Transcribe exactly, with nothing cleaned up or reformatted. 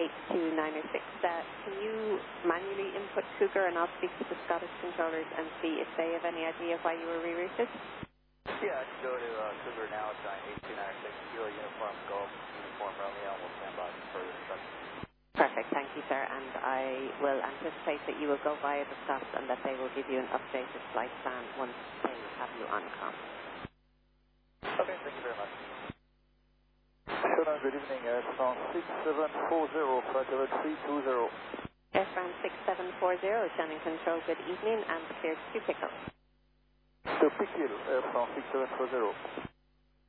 eight two nine oh six. Uh, can you manually input Cougar, and I'll speak to the Scottish controllers and see if they have any idea why you were rerouted? Yeah, I can go to uh, Cougar now, sign eight two nine oh six, Kilo Uniform Golf, Uniform Romeo, and we'll stand by for further instructions. Perfect, thank you, sir, and I will anticipate that you will go via the stops and that they will give you an updated flight plan once they have you on comm. Okay, thank you very much. Hello, good evening, Air France six seven four zero, flight level three two zero. Air France six seven four zero, Shannon Control, good evening, and cleared to pick up. To pick you, Air France six seven four zero.